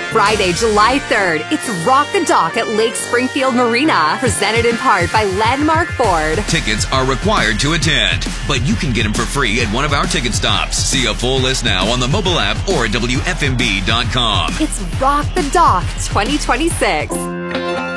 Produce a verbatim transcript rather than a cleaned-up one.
Friday, July third, it's Rock the Dock at Lake Springfield Marina, presented in part by Landmark Ford. Tickets are required to attend, but you can get them for free at one of our ticket stops. See a full list now on the mobile app or W F M B dot com. It's Rock the Dock twenty twenty-six.